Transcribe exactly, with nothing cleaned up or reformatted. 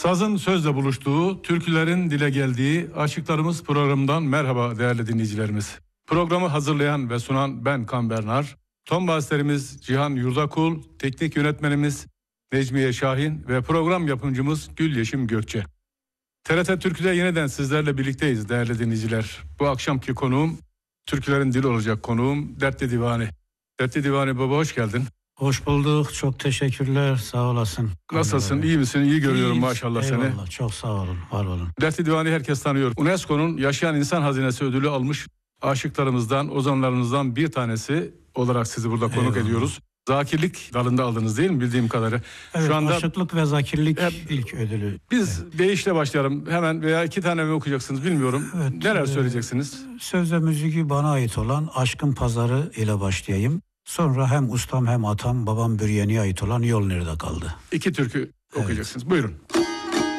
Sazın sözle buluştuğu, türkülerin dile geldiği Aşıklarımız programından merhaba değerli dinleyicilerimiz. Programı hazırlayan ve sunan ben Kan Bernar, ton basiterimiz Cihan Yurdakul, teknik yönetmenimiz Necmiye Şahin ve program yapımcımız Gül Yeşim Gökçe. T R T Türkü'de yeniden sizlerle birlikteyiz değerli dinleyiciler. Bu akşamki konuğum, türkülerin dili olacak konuğum Dertli Divani. Dertli Divani baba, hoş geldin. Hoş bulduk. Çok teşekkürler. Sağ olasın. Nasılsın? İyi misin? İyi görüyorum İyiyiz. maşallah seni. Eyvallah. Çok sağ olun. Var olun. Dertli Divani herkes tanıyor. UNESCO'nun Yaşayan İnsan Hazinesi ödülü almış aşıklarımızdan, ozanlarımızdan bir tanesi olarak sizi burada konuk Eyvallah. ediyoruz. Zakirlik dalında aldınız değil mi bildiğim kadarıyla? Evet, Şu anda aşıklık ve zakirlik hep, ilk ödülü. biz evet. Deyişle başlayalım. Hemen veya iki tane mi okuyacaksınız bilmiyorum. Evet, Neler e, söyleyeceksiniz? Söz ve müziği bana ait olan Aşkın Pazarı ile başlayayım. Sonra hem ustam hem atam babam Büryen'e ait olan Yol Nerede Kaldı. İki türkü okuyacaksınız. Evet. Buyurun.